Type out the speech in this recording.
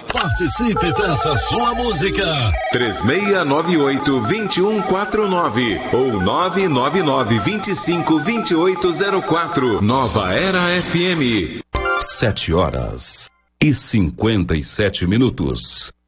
Participe, peça sua música. 3698-2149 ou 999-252804. Nova Era FM. 7h57.